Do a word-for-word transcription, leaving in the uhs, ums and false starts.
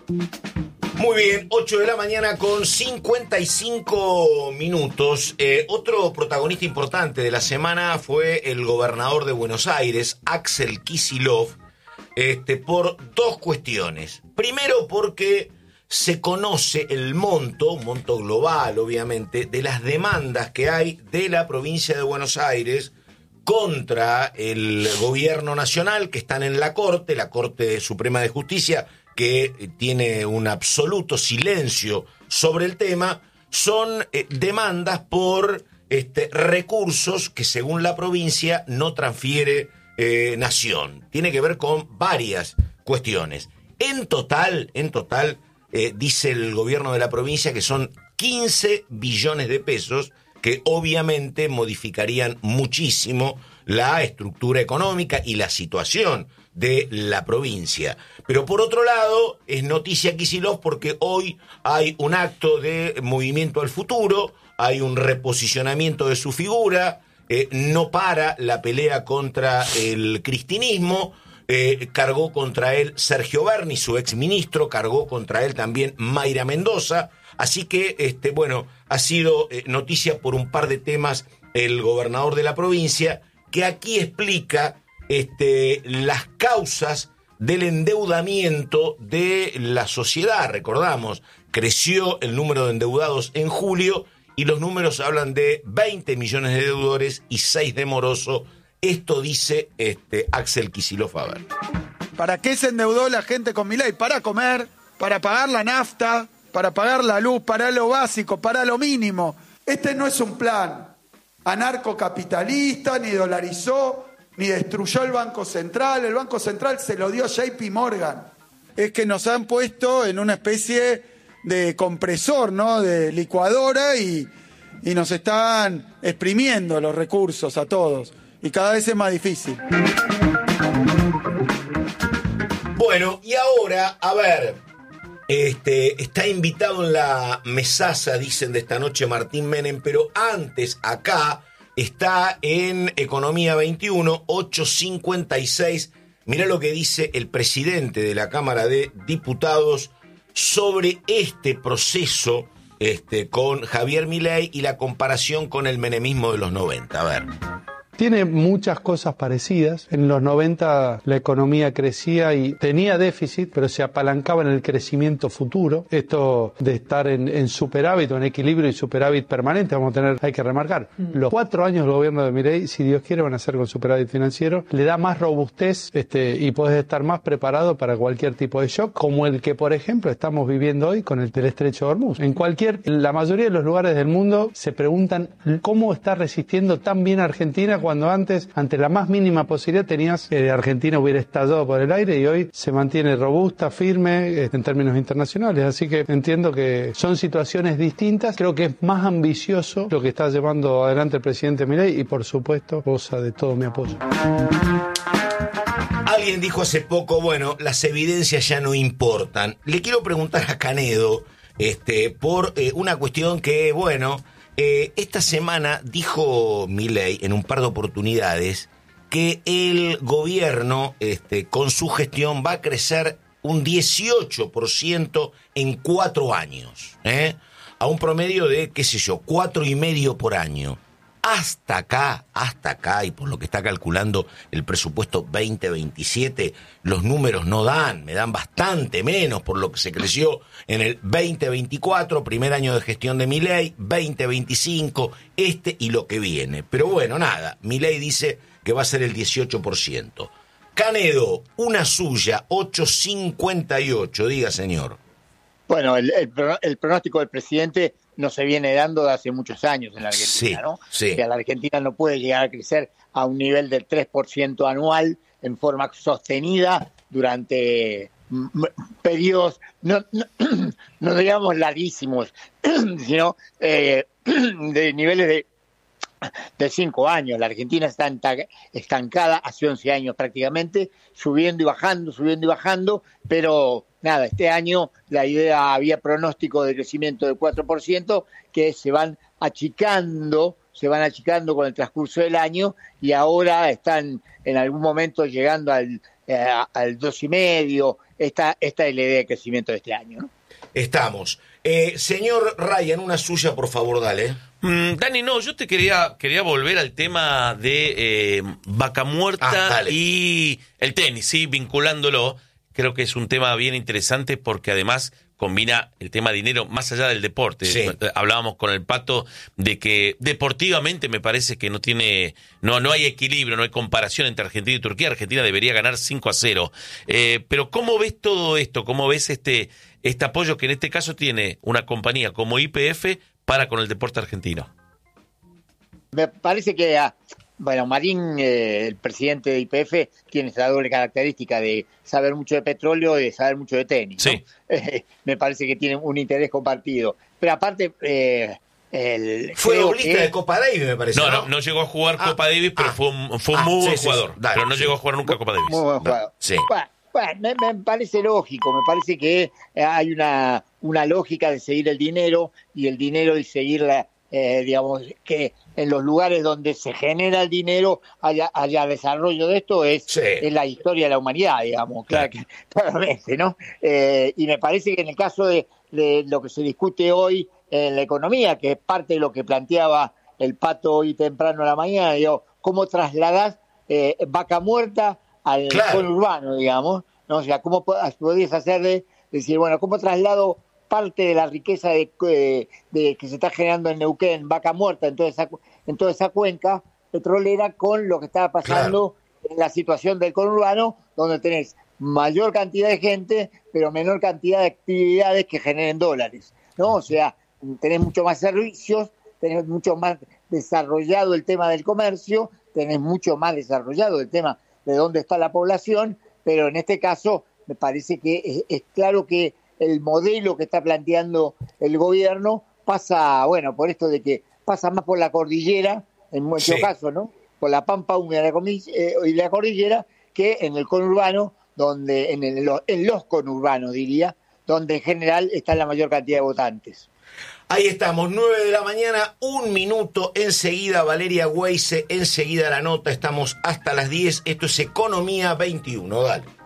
Muy bien, ocho de la mañana con cincuenta y cinco minutos. Eh, otro protagonista importante de la semana fue el gobernador de Buenos Aires, Axel Kicillof, este, por dos cuestiones. Primero, porque se conoce el monto, un monto global obviamente, de las demandas que hay de la provincia de Buenos Aires contra el gobierno nacional, que están en la Corte, la Corte Suprema de Justicia, que tiene un absoluto silencio sobre el tema. Son eh, demandas por este, recursos que según la provincia no transfiere eh, Nación. Tiene que ver con varias cuestiones. En total, en total, eh, dice el gobierno de la provincia que son quince billones de pesos, que obviamente modificarían muchísimo la estructura económica y la situación de la provincia. Pero por otro lado, es noticia Kicillof porque hoy hay un acto de movimiento al futuro, hay un reposicionamiento de su figura, eh, no para la pelea contra el cristinismo, eh, cargó contra él Sergio Berni, su exministro, cargó contra él también Mayra Mendoza, así que, este, bueno, ha sido eh, noticia por un par de temas el gobernador de la provincia, que aquí explica este, las causas del endeudamiento de la sociedad. Recordamos, creció el número de endeudados en julio y los números hablan de veinte millones de deudores y seis de moroso. Esto dice este, Axel Kicillof. A ver. ¿Para qué se endeudó la gente con Milei? Para comer, para pagar la nafta, para pagar la luz, para lo básico, para lo mínimo. Este no es un plan anarcocapitalista, ni dolarizó, ni destruyó el Banco Central. El Banco Central se lo dio a J P Morgan. Es que nos han puesto en una especie de compresor, ¿no? De licuadora y, y nos están exprimiendo los recursos a todos. Y cada vez es más difícil. Bueno, y ahora, a ver, este, está invitado en la mesaza, dicen, de esta noche Martín Menem, pero antes acá está en Economía veintiuno, ocho cincuenta y seis. Mirá lo que dice el presidente de la Cámara de Diputados sobre este proceso este, con Javier Milei y la comparación con el menemismo de los noventa. A ver. Tiene muchas cosas parecidas. En los noventa la economía crecía y tenía déficit, pero se apalancaba en el crecimiento futuro. Esto de estar en, en superávit o en equilibrio y superávit permanente, vamos a tener, hay que remarcar. Mm. Los cuatro años del gobierno de Milei, si Dios quiere, van a ser con superávit financiero. Le da más robustez este, y podés estar más preparado para cualquier tipo de shock, como el que, por ejemplo, estamos viviendo hoy con el del Estrecho de Hormuz. En cualquier, la mayoría de los lugares del mundo se preguntan cómo está resistiendo tan bien Argentina cuando antes, ante la más mínima posibilidad, tenías que Argentina hubiera estallado por el aire y hoy se mantiene robusta, firme en términos internacionales. Así que entiendo que son situaciones distintas. Creo que es más ambicioso lo que está llevando adelante el presidente Milei y, por supuesto, goza de todo mi apoyo. Alguien dijo hace poco, bueno, las evidencias ya no importan. Le quiero preguntar a Canedo este, por eh, una cuestión que, bueno... Eh, esta semana dijo Milei en un par de oportunidades que el gobierno este, con su gestión va a crecer un dieciocho por ciento en cuatro años, ¿eh? A un promedio de, qué sé yo, cuatro y medio por año. Hasta acá, hasta acá, y por lo que está calculando el presupuesto veinte veintisiete, los números no dan, me dan bastante menos por lo que se creció en el veinte veinticuatro, primer año de gestión de Milei, veinte veinticinco, este y lo que viene. Pero bueno, nada, Milei dice que va a ser el dieciocho por ciento. Canedo, una suya, ocho cincuenta y ocho, diga señor. Bueno, el, el, el pronóstico del presidente no se viene dando de hace muchos años en la Argentina, sí, ¿no? Sí. Que la Argentina no puede llegar a crecer a un nivel del tres por ciento anual en forma sostenida durante m- periodos, no, no, no digamos larguísimos, sino eh, de niveles de, de cinco años. La Argentina está estancada hace once años prácticamente, subiendo y bajando, subiendo y bajando, pero... Nada, este año la idea, había pronóstico de crecimiento del cuatro por ciento que se van achicando, se van achicando con el transcurso del año y ahora están en algún momento llegando al, eh, al dos y medio, esta, esta es la idea de crecimiento de este año, ¿no? Estamos. Eh, señor Ryan, una suya, por favor, dale. Mm, Dani, no, yo te quería quería volver al tema de eh, Vaca Muerta ah, y el tenis, sí, vinculándolo. Creo que es un tema bien interesante porque además combina el tema dinero más allá del deporte. Sí. Hablábamos con el Pato de que deportivamente me parece que no tiene, no, no hay equilibrio, no hay comparación entre Argentina y Turquía. Argentina debería ganar cinco a cero. Eh, pero ¿cómo ves todo esto? ¿Cómo ves este, este apoyo que en este caso tiene una compañía como Y P F para con el deporte argentino? Me parece que, bueno, Marín, eh, el presidente de Y P F, tiene esa doble característica de saber mucho de petróleo y de saber mucho de tenis, ¿no? Sí. Eh, me parece que tienen un interés compartido. Pero aparte, eh, el, Fue creo doblista que, de Copa Davis, me parece. No, No, no, no llegó a jugar Ah, Copa Davis, pero ah, fue un, fue un ah, muy sí, buen sí, sí. jugador. Dale, pero no sí. llegó a jugar nunca Copa Davis. Muy buen jugador. Sí. Bueno, bueno, me, me parece lógico, me parece que hay una, una lógica de seguir el dinero y el dinero y seguir la, eh, digamos, que en los lugares donde se genera el dinero haya, haya desarrollo de esto, es, Sí. es la historia de la humanidad, digamos, claro, que, claramente, ¿no? Eh, y me parece que en el caso de, de lo que se discute hoy en la economía, que es parte de lo que planteaba el Pato hoy temprano a la mañana, digo, ¿cómo trasladás eh, Vaca Muerta al Claro. conurbano, digamos? ¿No? O sea, ¿cómo podrías hacer de decir, bueno, cómo traslado parte de la riqueza de, de, de que se está generando en Neuquén, Vaca Muerta, en toda esa, en toda esa cuenca petrolera, con lo que estaba pasando claro. en la situación del conurbano, donde tenés mayor cantidad de gente, pero menor cantidad de actividades que generen dólares, ¿no? O sea, tenés mucho más servicios, tenés mucho más desarrollado el tema del comercio, tenés mucho más desarrollado el tema de dónde está la población, pero en este caso me parece que es, es claro que el modelo que está planteando el gobierno pasa, bueno, por esto de que pasa más por la cordillera, en muchos sí. casos, ¿no? Por la pampa húmeda de la, eh, y la cordillera, que en el conurbano, donde en, el, en los conurbanos, diría, donde en general está la mayor cantidad de votantes. Ahí estamos, nueve de la mañana, un minuto, enseguida Valeria Weise, enseguida la nota, estamos hasta las diez, esto es Economía veintiuno, dale.